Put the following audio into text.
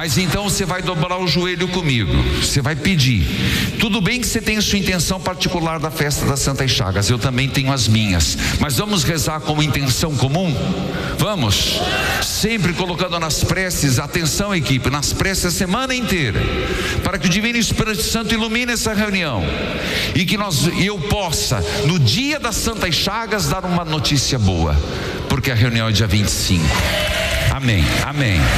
Mas então você vai dobrar o joelho comigo, você vai pedir. Tudo bem que você tem a sua intenção particular da festa das Santas Chagas, eu também tenho as minhas, mas vamos rezar com intenção comum? Vamos, sempre colocando nas preces, atenção equipe, nas preces a semana inteira, para que o Divino Espírito Santo ilumine essa reunião, e que eu possa, no dia das Santas Chagas, dar uma notícia boa, porque a reunião é dia 25. Amém, amém.